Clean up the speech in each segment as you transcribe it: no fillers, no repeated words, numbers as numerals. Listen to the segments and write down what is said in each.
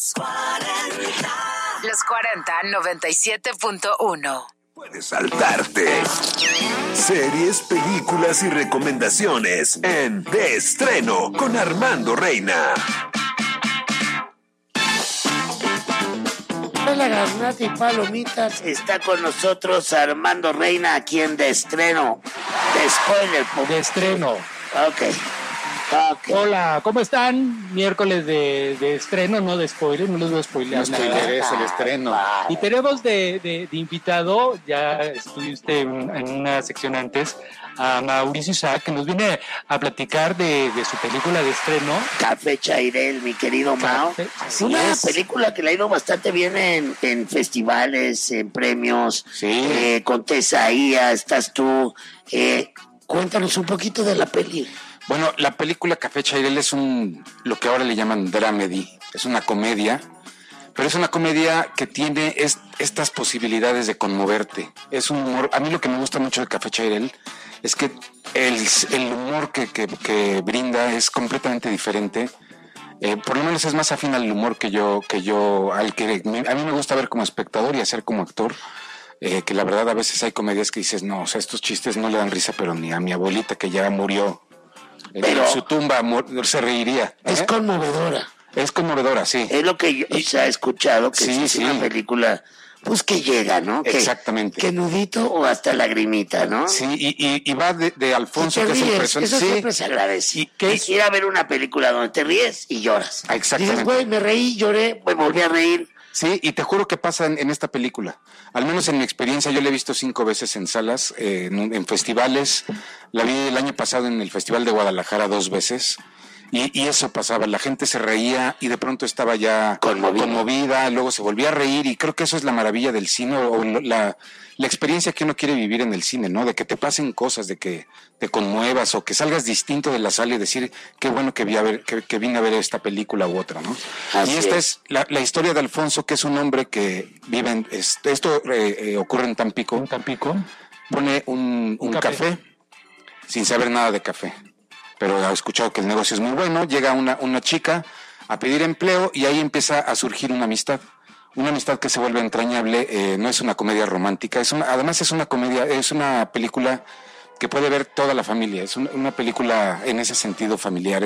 Los 40 97.1. Puedes saltarte series, películas y recomendaciones en De Estreno con Armando Reina. Hola, Garnata y Palomitas. Está con nosotros Armando Reina aquí en De Estreno. De spoiler. De estreno. Ok. Hola, ¿cómo están? Miércoles de estreno, no de spoiler, no les voy a spoilear nada. Es el estreno. Y tenemos de invitado, ya estuviste en una sección antes, a Mauricio Isaac, que nos viene a platicar de su película de estreno. Café Chairel, mi querido Mao. Una película que le ha ido bastante bien en festivales, en premios. Sí. Con Tesaía, estás tú. Cuéntanos un poquito de la peli. Bueno, la película Café Chairel es lo que ahora le llaman dramedy, es una comedia, pero es una comedia que tiene estas posibilidades de conmoverte. Es un humor, a mí lo que me gusta mucho de Café Chairel es que el humor que brinda es completamente diferente. Por lo menos es más afín al humor que a mí me gusta ver como espectador y hacer como actor. Que la verdad a veces hay comedias que dices, no, o sea, estos chistes no le dan risa, pero ni a mi abuelita que ya murió en su tumba se reiría. Es conmovedora. Es conmovedora, sí. Es lo que yo he escuchado, que es una película, pues que llega, ¿no? Exactamente. Que nudito o hasta lagrimita, ¿no? Sí, y va de Alfonso, que es el personaje. Eso siempre se agradece. Ir a ver una película donde te ríes y lloras. Exactamente. Dices, güey, me reí, lloré, me volví a reír. Sí, y te juro que pasa en esta película. Al menos en mi experiencia, yo la he visto 5 veces en salas, en festivales. La vi el año pasado en el Festival de Guadalajara 2 veces. Y eso pasaba, la gente se reía y de pronto estaba ya conmovida, luego se volvía a reír, y creo que eso es la maravilla del cine, o la experiencia que uno quiere vivir en el cine, ¿no? De que te pasen cosas, de que te conmuevas o que salgas distinto de la sala y decir, qué bueno que vine a ver esta película u otra, ¿no? Y esta es la historia de Alfonso, que es un hombre que vive en... Esto ocurre en Tampico. ¿En Tampico? Pone un café sin saber nada de café, pero ha escuchado que el negocio es muy bueno. Llega una chica a pedir empleo y ahí empieza a surgir una amistad que se vuelve entrañable. No es una comedia romántica, además es una comedia, es una película que puede ver toda la familia, es una película en ese sentido familiar.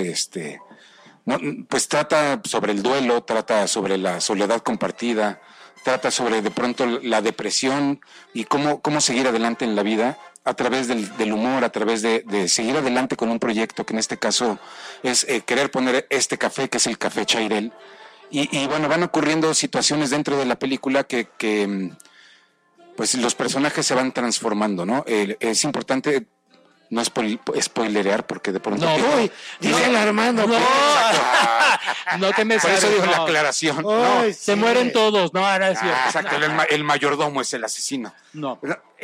Pues trata sobre el duelo, trata sobre la soledad compartida, trata sobre de pronto la depresión y cómo seguir adelante en la vida a través del humor, a través de seguir adelante con un proyecto que en este caso es querer poner este café, que es el Café Chairel. Y bueno, van ocurriendo situaciones dentro de la película que pues los personajes se van transformando, ¿no? Es importante no spoilerear, porque de pronto... Dice el Armando. No te me por eso digo la aclaración. Se mueren todos, no, ahora es cierto. Exacto, el mayordomo es el asesino. No.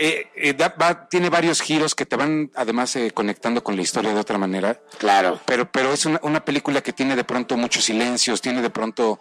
Tiene varios giros que te van además conectando con la historia de otra manera. Claro. Pero es una película que tiene de pronto muchos silencios, tiene de pronto...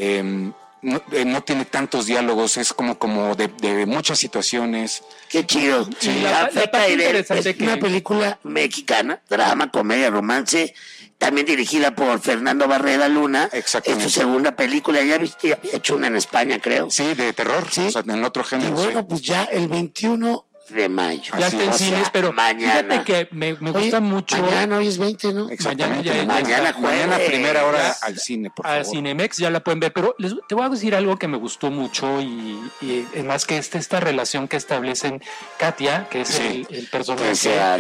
no tiene tantos diálogos, es como de muchas situaciones. Qué chido. Sí, la parte interesante es una película mexicana, drama, comedia, romance, también dirigida por Fernando Barrera Luna. Exactamente. Es su segunda película, ya había hecho una en España, creo. Sí, de terror, sí. O sea, en otro género. Y bueno, pues ya el 21 de mayo. Ya está en cines, pero mañana. Fíjate que me gusta mucho. Mañana, hoy es 20, ¿no? Exactamente. Mañana primera hora al cine, por favor. A Cinemex ya la pueden ver, pero te voy a decir algo que me gustó mucho y más que esta relación que establecen Katia, que es el personaje,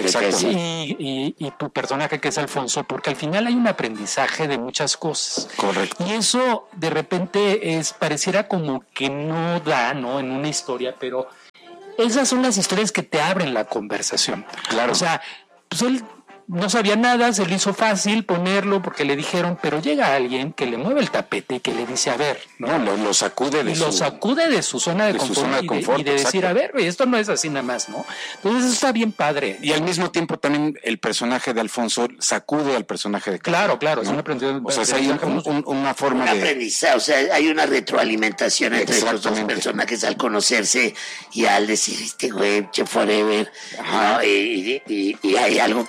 y tu personaje, que es Alfonso, porque al final hay un aprendizaje de muchas cosas. Correcto. Y eso de repente pareciera como que no da, ¿no? En una historia, pero esas son las historias que te abren la conversación. Claro. O sea, pues él no sabía nada, se le hizo fácil ponerlo porque le dijeron, pero llega alguien que le mueve el tapete y que le dice, a ver, ¿no? Lo sacude de su zona de confort, y de decir, a ver, esto no es así nada más, ¿no? Entonces eso está bien padre. Y al mismo tiempo también el personaje de Alfonso sacude al personaje de Claro, ¿no? es un aprendizaje. O sea, hay una forma de... aprendizaje, o sea, hay una retroalimentación entre los dos personajes al conocerse y al decir, este güey, che forever, ¿no? Y hay algo que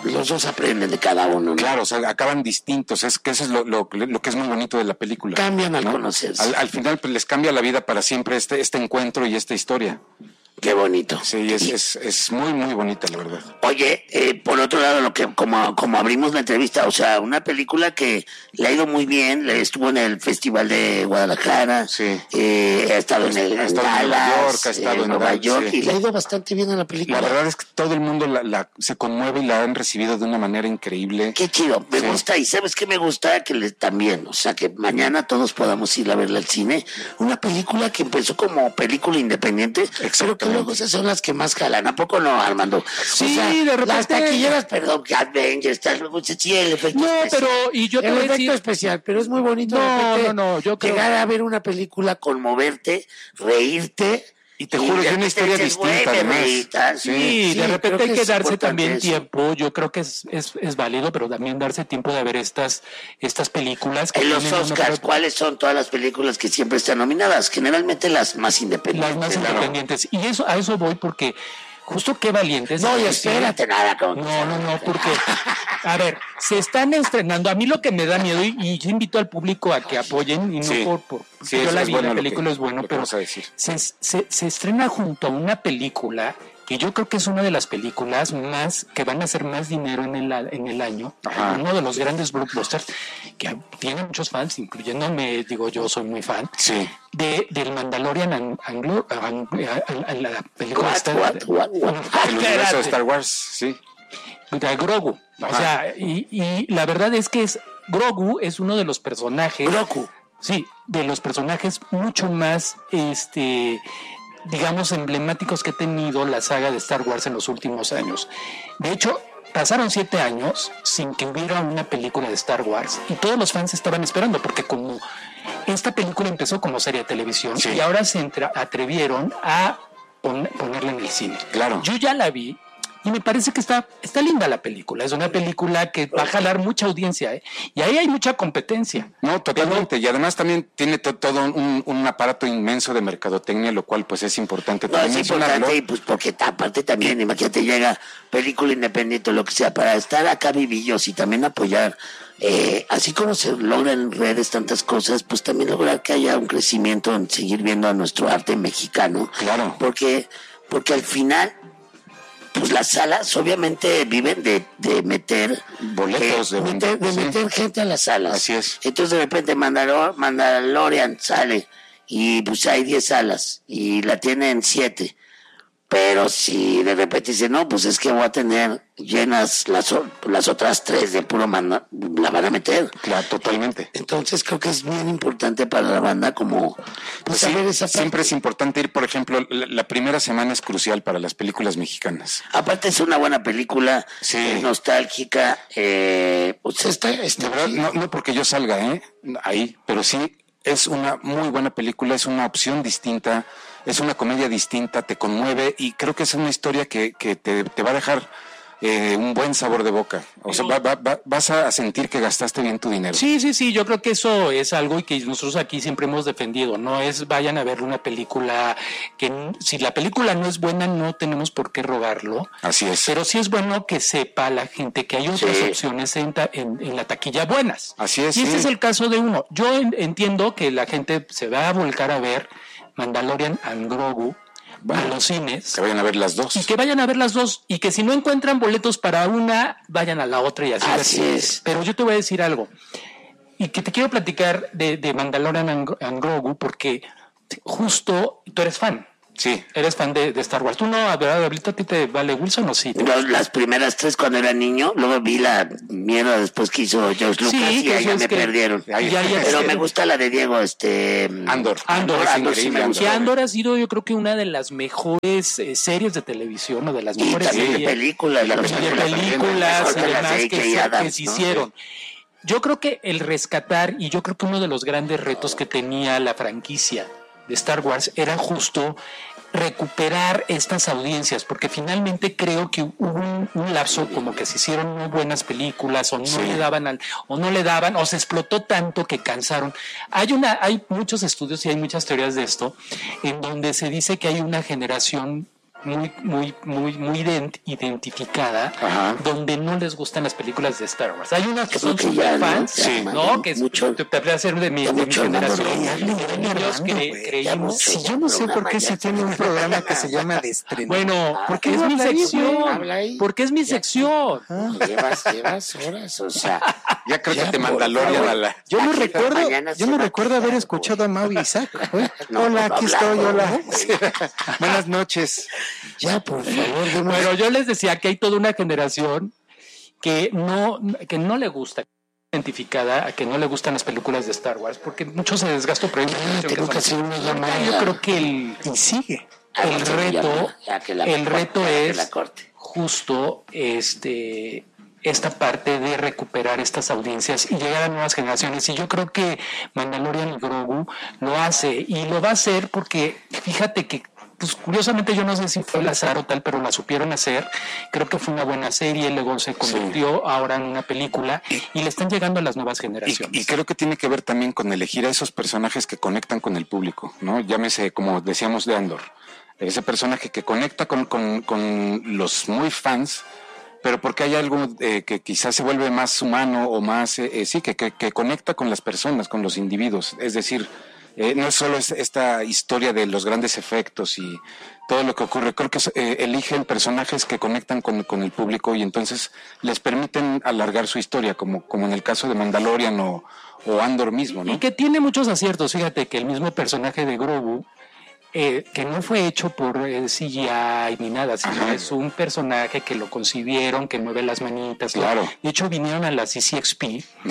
los dos aprenden de cada uno, ¿no? Claro, o sea, acaban distintos, es que eso es lo que es muy bonito de la película. Cambian al conocerse. Al final pues les cambia la vida para siempre este encuentro y esta historia. Qué bonito. Sí, es muy, muy bonita, la verdad. Oye, por otro lado, lo que como abrimos la entrevista, o sea, una película que le ha ido muy bien, estuvo en el Festival de Guadalajara, sí. Ha estado en Dallas, ha estado en Nueva York, sí. Y le ha ido bastante bien a la película. La verdad es que todo el mundo se conmueve y la han recibido de una manera increíble. Qué chido, me gusta, y ¿sabes qué me gusta? Que también, o sea, que mañana todos podamos ir a verla al cine. Una película que empezó como película independiente, pero que luego esas son las que más jalan. ¿A poco no, Armando? Sí, o sea, de repente. Las taquilleras, perdón, que Avengers, sí, el efecto especial. pero, y yo te el voy a efecto decir. especial, pero es muy bonito. Yo creo. Llegar a ver una película, conmoverte, reírte. Y te juro, es una historia distinta, además. Sí, de repente hay que darse también eso. tiempo. Yo creo que es válido, pero también darse tiempo de ver estas películas. Que En los tienen Oscars, ¿cuáles son todas las películas que siempre están nominadas? Generalmente las más independientes. Las más independientes. Y a eso voy porque justo qué valientes. No, y espérate nada. No, porque, a ver, se están estrenando. A mí lo que me da miedo, y yo invito al público a que apoyen, y no por sí, yo la vi, bueno, la película es bueno, pero se estrena junto a una película que yo creo que es una de las películas más que van a hacer más dinero en el año. Ajá. Uno de los grandes blockbusters que tiene muchos fans, incluyéndome, yo soy muy fan. Sí. Del Mandalorian la película el universo de Star Wars, sí. De Grogu. O sea, y la verdad es que Grogu es uno de los personajes. Grogu. Sí, de los personajes mucho más digamos, emblemáticos que ha tenido la saga de Star Wars en los últimos años. De hecho, pasaron 7 años sin que hubiera una película de Star Wars y todos los fans estaban esperando, porque como esta película empezó como serie de televisión y ahora se atrevieron a ponerla en el cine. Claro. Yo ya la vi y me parece que está linda la película. Es una película que va a jalar mucha audiencia, y ahí hay mucha competencia. No, totalmente. Y además también tiene todo un aparato inmenso de mercadotecnia, lo cual pues es importante. No, es importante, y pues porque aparte también, imagínate, llega película independiente o lo que sea, para estar acá vivillos y también apoyar. Así como se logran en redes tantas cosas, pues también lograr que haya un crecimiento en seguir viendo a nuestro arte mexicano. Claro. Porque al final, pues las salas obviamente viven de meter boletos, de meter gente a las salas. Así es. Entonces de repente Mandalorian sale y pues hay 10 salas y la tienen 7. Pero si de repente dice, no, pues es que voy a tener llenas las otras 3 de puro manda, la van a meter. Claro, totalmente. Entonces creo que es bien importante para la banda como pues, saber esa parte. Siempre es importante ir, por ejemplo, la primera semana es crucial para las películas mexicanas. Aparte es una buena película, nostálgica, pues de verdad, no porque yo salga ahí, pero sí es una muy buena película, es una opción distinta. Es una comedia distinta, te conmueve y creo que es una historia que te va a dejar un buen sabor de boca. O sea, vas a sentir que gastaste bien tu dinero. Sí, yo creo que eso es algo y que nosotros aquí siempre hemos defendido. No es vayan a ver una película que si la película no es buena no tenemos por qué rogarlo. Así es. Pero sí es bueno que sepa la gente que hay otras opciones en la taquilla buenas. Así es. Y este es el caso de uno. Yo entiendo que la gente se va a volcar a ver Mandalorian and Grogu a los cines. Que vayan a ver las dos. Y que vayan a ver las dos. Y que si no encuentran boletos para una, vayan a la otra y así es. Pero yo te voy a decir algo. Y que te quiero platicar de Mandalorian and Grogu porque justo tú eres fan. Sí. Eres fan de Star Wars. ¿Tú no, ahorita a ti te vale Wilson o sí? Las primeras 3 cuando era niño, luego vi la mierda después que hizo George Lucas y ahí ya me perdieron. Pero me gusta la de Diego, Andor sí me gusta. Andor ha sido yo creo que una de las mejores series de televisión, o de las mejores series de películas, y demás que se hicieron. Yo creo que el rescatar, y yo creo que uno de los grandes retos que tenía la franquicia de Star Wars era justo recuperar estas audiencias, porque finalmente creo que hubo un lapso como que se hicieron muy buenas películas o no le daban o se explotó tanto que cansaron. Hay muchos estudios y hay muchas teorías de esto en donde se dice que hay una generación muy identificada, donde no les gustan las películas de Star Wars. Hay unas que son super fans, ¿no? Que te podría ser de mi generación. Niños que creímos. Si yo no sé por qué se tiene un programa que se llama De Estreno. Bueno, porque es mi sección. Porque es mi sección. Llevas horas, o sea. Ya creo que te Mandalorian a la... Yo no recuerdo haber escuchado a Mau y Isaac. Hola, aquí estoy, hola. Buenas noches. Ya, por favor. Bueno, yo les decía que hay toda una generación que no le gusta, identificada, a que no le gustan las películas de Star Wars, porque mucho se desgastó, pero yo creo que el reto es justo esta parte de recuperar estas audiencias y llegar a nuevas generaciones, y yo creo que Mandalorian y Grogu lo hace, y lo va a hacer porque fíjate que pues curiosamente yo no sé si fue el azar o tal, pero la supieron hacer. Creo que fue una buena serie, luego se convirtió ahora en una película y le están llegando a las nuevas generaciones. Y creo que tiene que ver también con elegir a esos personajes que conectan con el público, ¿no? Llámese, como decíamos de Andor, ese personaje que conecta con los muy fans, pero porque hay algo que quizás se vuelve más humano o más, que conecta con las personas, con los individuos, es decir, no es solo esta historia de los grandes efectos y todo lo que ocurre. Creo que eligen personajes que conectan con el público y entonces les permiten alargar su historia, como en el caso de Mandalorian o Andor mismo, ¿no? Y que tiene muchos aciertos. Fíjate que el mismo personaje de Grogu, que no fue hecho por CGI ni nada, sino es un personaje que lo concibieron, que mueve las manitas. Claro. De hecho, vinieron a la CCXP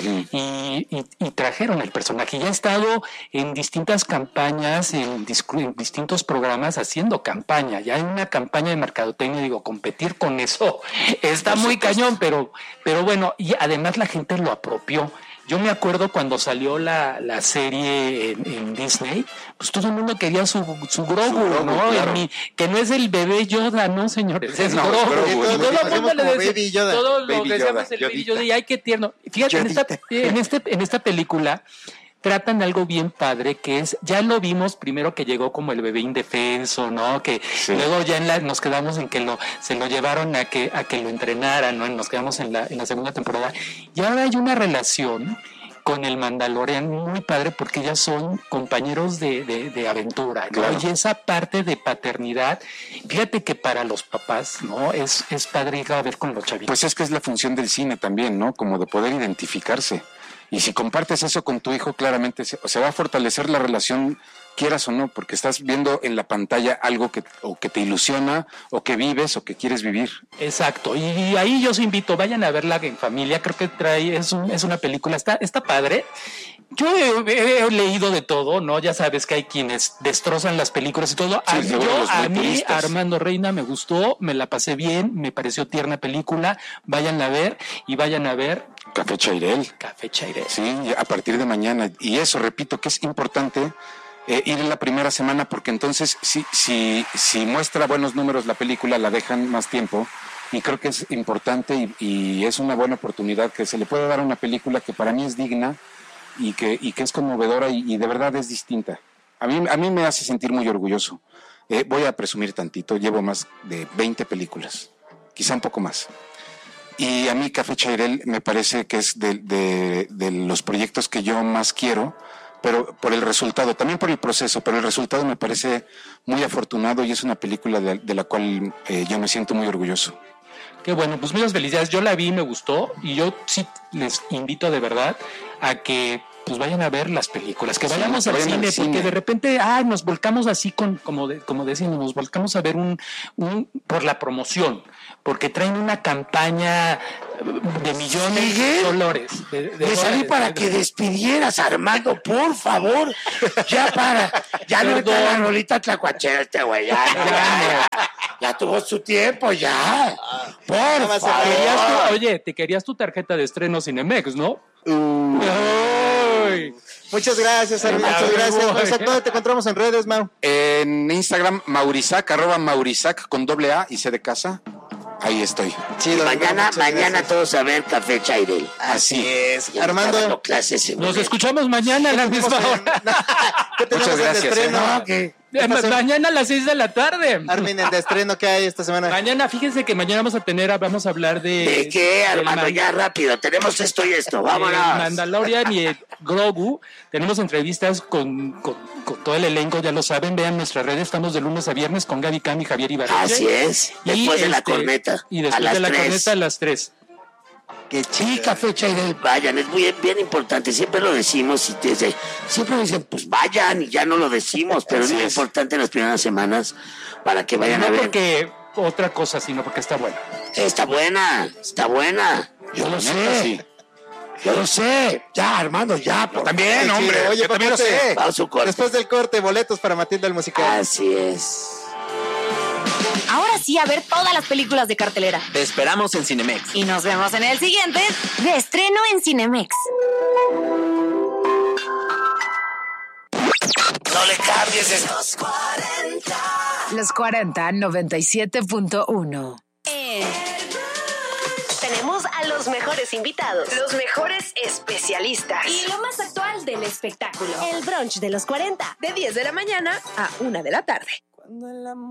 y trajeron el personaje. Ya ha estado en distintas campañas, en distintos programas haciendo campaña. Ya hay una campaña de mercadotecnia, digo, competir con eso está muy cañón, pero bueno, y además la gente lo apropió. Yo me acuerdo cuando salió la serie en Disney, pues todo el mundo quería su Grogu, ¿no? Claro. Que no es el bebé Yoda, ¿no, señores? Es Grogu. Y todo el mundo le decía, todos lo decíamos el Baby Yoda, y ay, qué tierno. Fíjate, en esta película tratan algo bien padre, que es, ya lo vimos primero que llegó como el bebé indefenso, ¿no? Que luego ya nos quedamos en que se lo llevaron a que lo entrenaran, ¿no? Y nos quedamos en la segunda temporada. Y ahora hay una relación con el Mandalorian muy padre porque ya son compañeros de aventura, ¿no? Claro. Y esa parte de paternidad, fíjate que para los papás, ¿no? Es padre ir a ver con los chavitos. Pues es que es la función del cine también, ¿no? Como de poder identificarse. Y si compartes eso con tu hijo, claramente se va a fortalecer la relación, quieras o no, porque estás viendo en la pantalla algo que te ilusiona, o que vives, o que quieres vivir. Exacto, y ahí yo os invito, vayan a verla en familia, creo que es una película, está padre. Yo he leído de todo, ¿no? Ya sabes que hay quienes destrozan las películas y todo. A mí, Armando Reina, me gustó, me la pasé bien, me pareció tierna película. Vayan a ver y vayan a ver Café Chairel. Sí, a partir de mañana. Y eso, repito, que es importante ir en la primera semana, porque entonces si muestra buenos números la película, la dejan más tiempo. Y creo que es importante y es una buena oportunidad que se le puede dar a una película que para mí es digna y que es conmovedora y de verdad es distinta. A mí me hace sentir muy orgulloso. Voy a presumir tantito, llevo más de 20 películas, quizá un poco más. Y a mí Café Chairel me parece que es de los proyectos que yo más quiero, pero por el resultado, también por el proceso, pero el resultado me parece muy afortunado y es una película de la cual yo me siento muy orgulloso. Qué bueno, pues muchas felicidades. Yo la vi, me gustó y yo sí les invito de verdad a que pues vayan a ver las películas, que vayamos al cine, porque de repente nos volcamos así como decimos, nos volcamos a ver un por la promoción, porque traen una campaña de millones de dólares. Me salí para que despidieras, Armando, por favor. Ya no está la rolita tlacuachera este güey, ya tuvo su tiempo, ya. Por favor. Oye, te querías tu tarjeta de estreno Cinemex, ¿no? Muchas gracias, Armando. Muchas gracias. ¿Dónde te encontramos en redes, Mau? En Instagram, Maurizac, @Maurizac con doble A y C de casa. Ahí estoy. Sí, mañana todos a ver Café Chairel. Así es. Armando, clases. Nos escuchamos mañana a la misma hora. tenemos Muchas gracias, en estreno? Mañana a las 6 de la tarde. Armin, el de estreno que hay esta semana. Mañana, fíjense que mañana vamos a hablar de... ¿De qué, Armando? Ya rápido, tenemos esto y esto, vámonos. Mandalorian y Grogu. Tenemos entrevistas con todo el elenco, ya lo saben, vean nuestras redes, estamos de lunes a viernes con Gaby Cam y Javier Ibarra. Así es, después de la corneta. Y después de la corneta a las 3. Qué chica fecha y vayan, es muy bien importante, siempre lo decimos y siempre dicen pues vayan y ya no lo decimos, pero es muy importante en las primeras semanas para que vayan a ver. No porque otra cosa, sino porque está buena. Está buena. Yo lo sé. Sí. Yo lo sé. Ya, Armando, ya. También, hombre. Oye, yo también lo sé. Vamos a su corte. Después del corte, boletos para Matilda el musical. Así es. Ahora sí, a ver todas las películas de cartelera. Te esperamos en Cinemex. Y nos vemos en el siguiente de estreno en Cinemex. No le cambies esto. Los 40 97.1. Tenemos a los mejores invitados, los mejores especialistas Y lo más actual del espectáculo. el brunch de los 40, de 10 de la mañana a 1 de la tarde.